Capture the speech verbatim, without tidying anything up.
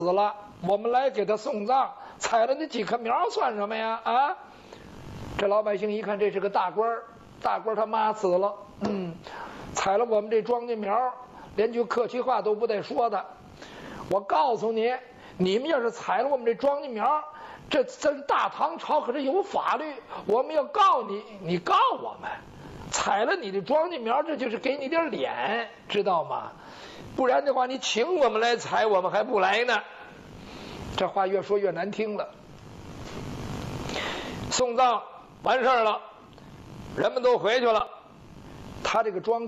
死了，我们来给他送葬，采了那几棵苗算什么呀？啊！这老百姓一看，这是个大官儿，大官他妈死了，嗯，采了我们这庄稼苗，连句客气话都不带说的。我告诉你，你们要是采了我们这庄稼苗，这咱大唐朝可是有法律，我们要告你，你告我们。采了你的庄稼苗，这就是给你点脸，知道吗？不然的话，你请我们来采，我们还不来呢。这话越说越难听了。送葬完事儿了，人们都回去了，他这个庄稼